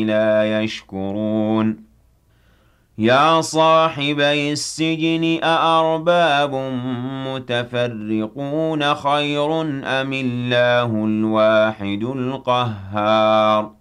لا يشكرون يا صاحبي السجن أأرباب متفرقون خير أم الله الواحد القهار